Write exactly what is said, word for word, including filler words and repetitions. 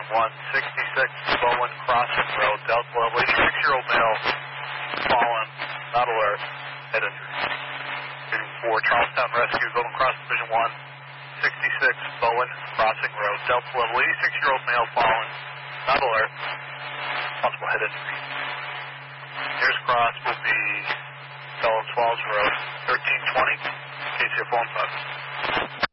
Division one, sixty-six, Bowen Crossing Road, Delta level, eighty-six-year-old male, fallen, not alert, head injury. Division four, Charlestown Rescue, Golden Cross Division one, sixty-six, Bowen Crossing Road, Delta level, eighty-six-year-old male, fallen, not alert, possible head injury. Nearest cross will be Fellows Falls Road, thirteen twenty, K C F phone bus.